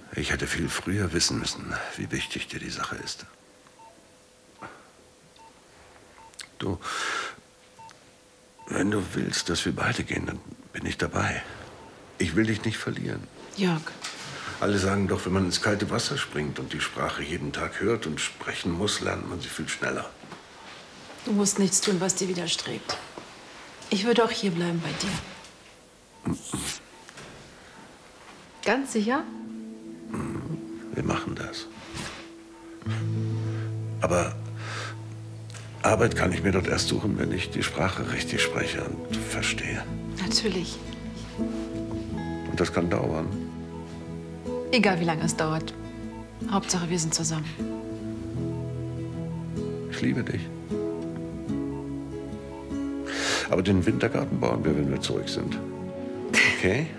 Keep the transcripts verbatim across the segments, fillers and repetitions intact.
Ich hätte viel früher wissen müssen, wie wichtig dir die Sache ist. Du, wenn du willst, dass wir beide gehen, dann bin ich dabei. Ich will dich nicht verlieren. Jörg. Alle sagen doch, wenn man ins kalte Wasser springt und die Sprache jeden Tag hört und sprechen muss, lernt man sie viel schneller. Du musst nichts tun, was dir widerstrebt. Ich würde auch hier bleiben bei dir. Ganz sicher? Wir machen das. Aber Arbeit kann ich mir dort erst suchen, wenn ich die Sprache richtig spreche und verstehe. Natürlich. Und das kann dauern. Egal, wie lange es dauert. Hauptsache, wir sind zusammen. Ich liebe dich. Aber den Wintergarten bauen wir, wenn wir zurück sind. Okay?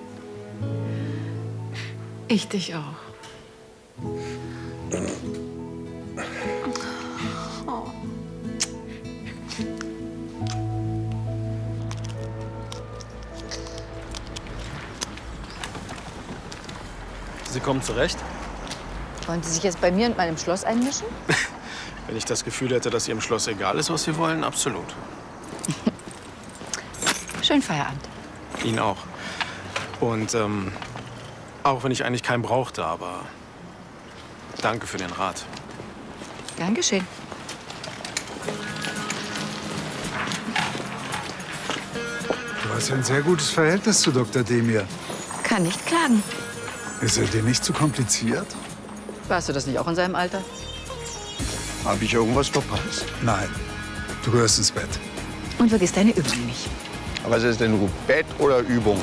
Ich dich auch. Oh. Sie kommen zurecht? Wollen Sie sich jetzt bei mir und meinem Schloss einmischen? Wenn ich das Gefühl hätte, dass Ihrem Schloss egal ist, was Sie wollen, absolut. Schönen Feierabend. Ihnen auch. Und ähm, auch wenn ich eigentlich keinen brauchte, aber danke für den Rat. Gern geschehen. Du hast ja ein sehr gutes Verhältnis zu Doktor Demir. Kann nicht klagen. Ist er dir nicht zu kompliziert? Warst du das nicht auch in seinem Alter? Habe ich irgendwas verpasst? Nein. Du gehörst ins Bett. Und vergiss deine Übung nicht. Was ist denn gut, Bett oder Übung?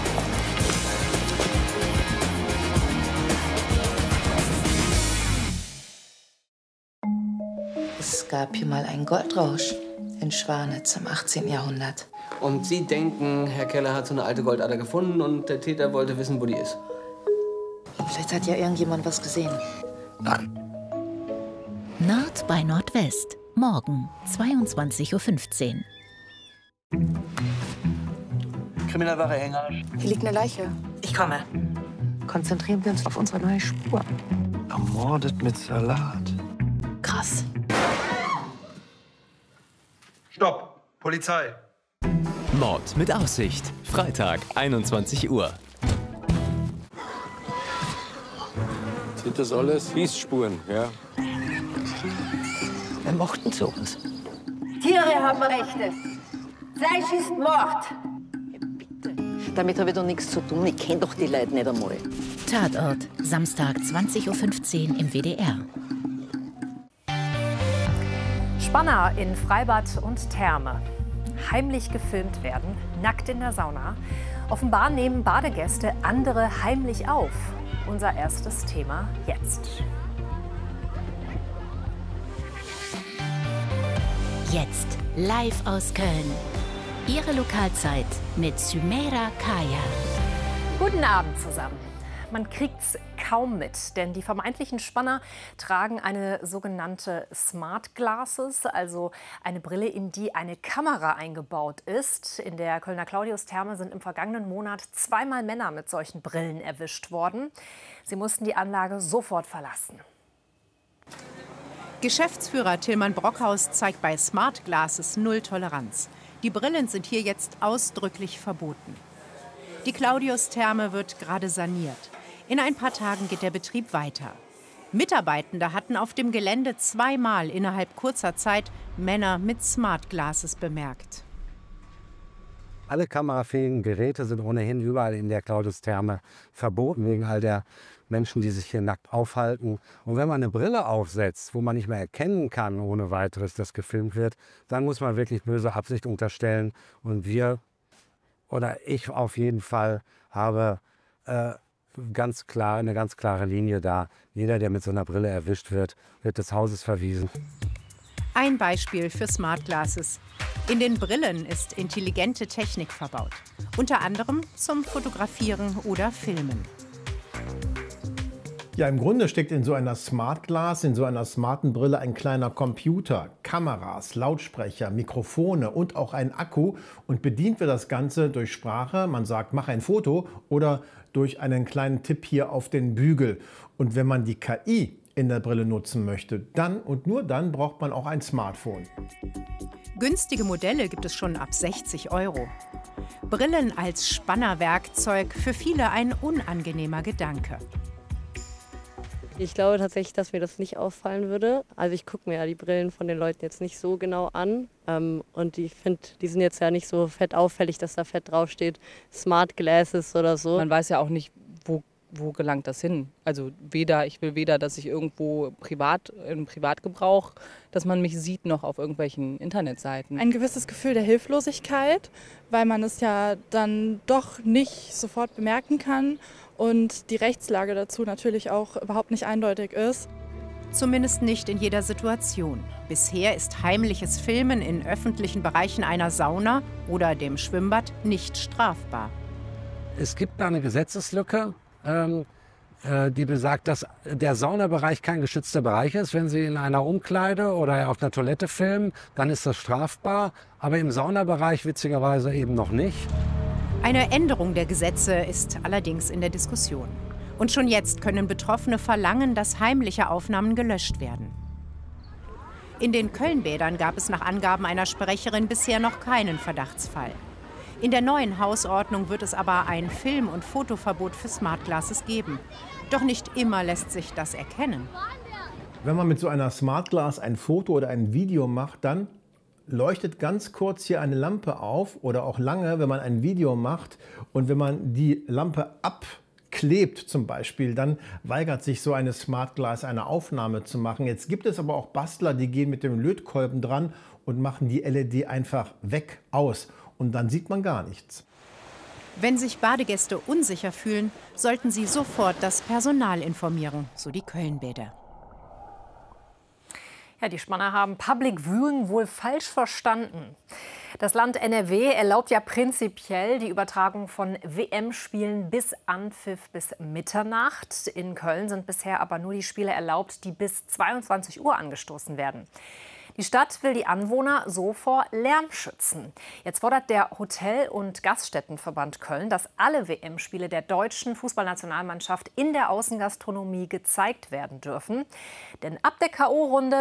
Es gab hier mal einen Goldrausch in Schwanitz im achtzehnten Jahrhundert. Und Sie denken, Herr Keller hat so eine alte Goldader gefunden und der Täter wollte wissen, wo die ist? Vielleicht hat ja irgendjemand was gesehen. Nein. Nord bei Nordwest. Morgen, zweiundzwanzig Uhr fünfzehn. Kriminalwache Hengersch. Hier liegt eine Leiche. Ich komme. Konzentrieren wir uns auf unsere neue Spur. Ermordet mit Salat. Krass. Stopp! Polizei! Mord mit Aussicht. Freitag, einundzwanzig Uhr. Sind das alles Hiesspuren, ja? Wir mochten sowas. Tiere haben Rechte. Fleisch ist Mord. Damit habe ich doch nichts zu tun. Ich kenne doch die Leute nicht einmal. Tatort, Samstag, zwanzig Uhr fünfzehn im W D R. Spanner in Freibad und Therme. Heimlich gefilmt werden, nackt in der Sauna. Offenbar nehmen Badegäste andere heimlich auf. Unser erstes Thema jetzt. Jetzt live aus Köln. Ihre Lokalzeit mit Sümeira Kaya. Guten Abend zusammen. Man kriegt's kaum mit, denn die vermeintlichen Spanner tragen eine sogenannte Smart Glasses, also eine Brille, in die eine Kamera eingebaut ist. In der Kölner Claudius-Therme sind im vergangenen Monat zweimal Männer mit solchen Brillen erwischt worden. Sie mussten die Anlage sofort verlassen. Geschäftsführer Tilman Brockhaus zeigt bei Smart Glasses null Toleranz. Die Brillen sind hier jetzt ausdrücklich verboten. Die Claudius-Therme wird gerade saniert. In ein paar Tagen geht der Betrieb weiter. Mitarbeitende hatten auf dem Gelände zweimal innerhalb kurzer Zeit Männer mit Smart Glasses bemerkt. Alle kamerafähigen Geräte sind ohnehin überall in der Claudius-Therme verboten, wegen all der Menschen, die sich hier nackt aufhalten. Und wenn man eine Brille aufsetzt, wo man nicht mehr erkennen kann, ohne weiteres, dass gefilmt wird, dann muss man wirklich böse Absicht unterstellen. Und wir, oder ich auf jeden Fall, habe äh, ganz klar, eine ganz klare Linie da. Jeder, der mit so einer Brille erwischt wird, wird des Hauses verwiesen. Ein Beispiel für Smart Glasses. In den Brillen ist intelligente Technik verbaut. Unter anderem zum Fotografieren oder Filmen. Ja, im Grunde steckt in so einer Smart Glass, in so einer smarten Brille ein kleiner Computer. Kameras, Lautsprecher, Mikrofone und auch einen Akku. Und bedient wird das Ganze durch Sprache. Man sagt, mach ein Foto oder durch einen kleinen Tipp hier auf den Bügel. Und wenn man die K I in der Brille nutzen möchte, dann und nur dann braucht man auch ein Smartphone. Günstige Modelle gibt es schon ab sechzig Euro. Brillen als Spannerwerkzeug, für viele ein unangenehmer Gedanke. Ich glaube tatsächlich, dass mir das nicht auffallen würde. Also ich gucke mir ja die Brillen von den Leuten jetzt nicht so genau an. Ähm, und ich finde, die sind jetzt ja nicht so fett auffällig, dass da fett draufsteht, Smart Glasses oder so. Man weiß ja auch nicht, wo, wo gelangt das hin. Also weder, ich will weder, dass ich irgendwo privat, im Privatgebrauch, dass man mich sieht, noch auf irgendwelchen Internetseiten. Ein gewisses Gefühl der Hilflosigkeit, weil man es ja dann doch nicht sofort bemerken kann und die Rechtslage dazu natürlich auch überhaupt nicht eindeutig ist. Zumindest nicht in jeder Situation. Bisher ist heimliches Filmen in öffentlichen Bereichen einer Sauna oder dem Schwimmbad nicht strafbar. Es gibt da eine Gesetzeslücke, ähm, äh, die besagt, dass der Saunabereich kein geschützter Bereich ist. Wenn Sie in einer Umkleide oder auf einer Toilette filmen, dann ist das strafbar. Aber im Saunabereich witzigerweise eben noch nicht. Eine Änderung der Gesetze ist allerdings in der Diskussion. Und schon jetzt können Betroffene verlangen, dass heimliche Aufnahmen gelöscht werden. In den Kölnbädern gab es nach Angaben einer Sprecherin bisher noch keinen Verdachtsfall. In der neuen Hausordnung wird es aber ein Film- und Fotoverbot für Smart Glasses geben. Doch nicht immer lässt sich das erkennen. Wenn man mit so einer Smart Glass ein Foto oder ein Video macht, dann leuchtet ganz kurz hier eine Lampe auf oder auch lange, wenn man ein Video macht. Und wenn man die Lampe abklebt zum Beispiel, dann weigert sich so eine Smart Glass eine Aufnahme zu machen. Jetzt gibt es aber auch Bastler, die gehen mit dem Lötkolben dran und machen die L E D einfach weg, aus. Und dann sieht man gar nichts. Wenn sich Badegäste unsicher fühlen, sollten sie sofort das Personal informieren, so die Kölnbäder. Ja, die Spanner haben Public Viewing wohl falsch verstanden. Das Land N R W erlaubt ja prinzipiell die Übertragung von W M-Spielen bis Anpfiff bis Mitternacht. In Köln sind bisher aber nur die Spiele erlaubt, die bis zweiundzwanzig Uhr angestoßen werden. Die Stadt will die Anwohner so vor Lärm schützen. Jetzt fordert der Hotel- und Gaststättenverband Köln, dass alle W M-Spiele der deutschen Fußballnationalmannschaft in der Außengastronomie gezeigt werden dürfen. Denn ab der K O-Runde